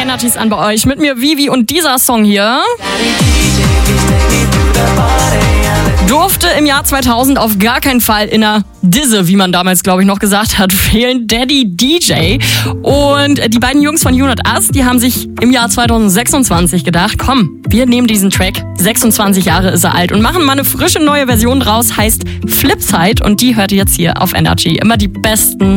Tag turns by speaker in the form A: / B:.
A: Energies an bei euch. Mit mir Vivi und dieser Song hier durfte im Jahr 2000 auf gar keinen Fall in der Disse, wie man damals, glaube ich, noch gesagt hat, fehlen. Daddy DJ. Und die beiden Jungs von You Not Us, die haben sich im Jahr 2026 gedacht, komm, wir nehmen diesen Track, 26 Jahre ist er alt, und machen mal eine frische neue Version draus, heißt Flipside, und die hört ihr jetzt hier auf Energy. Immer die besten